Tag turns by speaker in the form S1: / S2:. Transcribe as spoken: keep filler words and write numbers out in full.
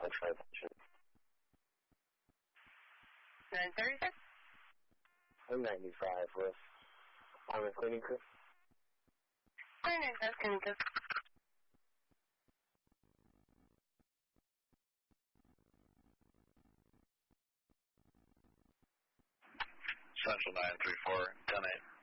S1: Thanks for attention.
S2: nine thirty-six?
S1: I'm ninety-five with I'm a cleaning crew.
S2: nine ninety-five, cleaning crew.
S3: Central nine three four, ten eight.